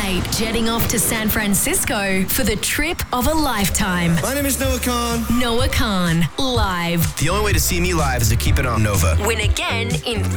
tonight, jetting off to San Francisco for the trip of a lifetime. My name is Noah Khan. Noah Khan, live. The only way to see me live is to keep it on Nova. Win again in